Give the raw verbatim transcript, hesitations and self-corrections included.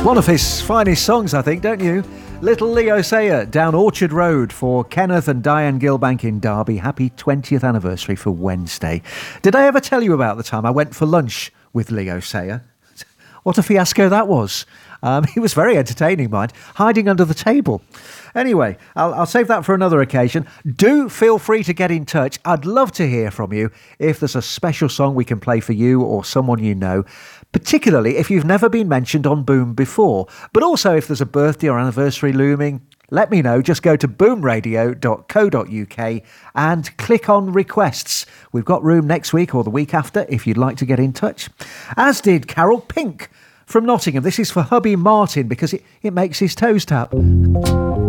One of his finest songs, I think, don't you? Little Leo Sayer, Down Orchard Road for Kenneth and Diane Gilbank in Derby. Happy twentieth anniversary for Wednesday. Did I ever tell you about the time I went for lunch with Leo Sayer? What a fiasco that was. Um, he was very entertaining, mind, hiding under the table. Anyway, I'll, I'll save that for another occasion. Do feel free to get in touch. I'd love to hear from you if there's a special song we can play for you or someone you know, particularly if you've never been mentioned on Boom before. But also if there's a birthday or anniversary looming, let me know. Just go to boom radio dot co dot uk and click on requests. We've got room next week or the week after if you'd like to get in touch. As did Carol Pink from Nottingham. This is for hubby Martin because it, it makes his toes tap.